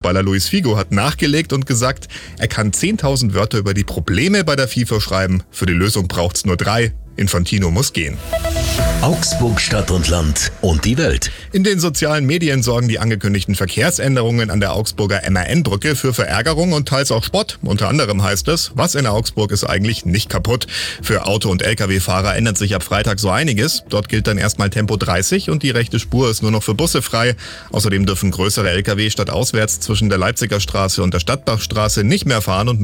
Fußballer Luis Figo hat nachgelegt und gesagt, er kann 10.000 Wörter über die Probleme bei der FIFA schreiben. Für die Lösung braucht's nur 3. Infantino muss gehen. Augsburg Stadt und Land und die Welt. In den sozialen Medien sorgen die angekündigten Verkehrsänderungen an der Augsburger MAN-Brücke für Verärgerung und teils auch Spott. Unter anderem heißt es, was in Augsburg ist eigentlich nicht kaputt. Für Auto- und Lkw-Fahrer ändert sich ab Freitag so einiges. Dort gilt dann erstmal Tempo 30 und die rechte Spur ist nur noch für Busse frei. Außerdem dürfen größere Lkw stadtauswärts zwischen der Leipziger Straße und der Stadtbachstraße nicht mehr fahren und